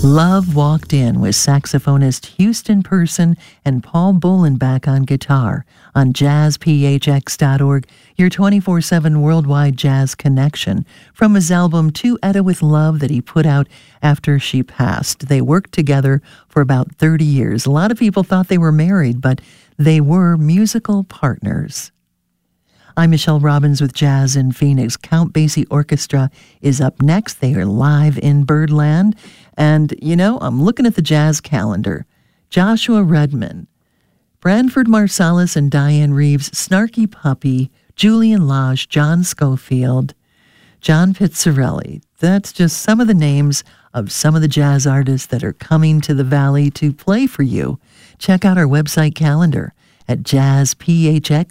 Love Walked In with saxophonist Houston Person and Paul Bolenbach on guitar on jazzphx.org, your 24/7 worldwide jazz connection, from his album To Etta With Love that he put out after she passed. They worked together for about 30 years. A lot of people thought they were married, but they were musical partners. I'm Michelle Robbins with Jazz in Phoenix. Count Basie Orchestra is up next. They are live in Birdland. And, I'm looking at the jazz calendar. Joshua Redman, Branford Marsalis and Diane Reeves, Snarky Puppy, Julian Lage, John Schofield, John Pizzarelli. That's just some of the names of some of the jazz artists that are coming to the Valley to play for you. Check out our website calendar at jazzphx.org.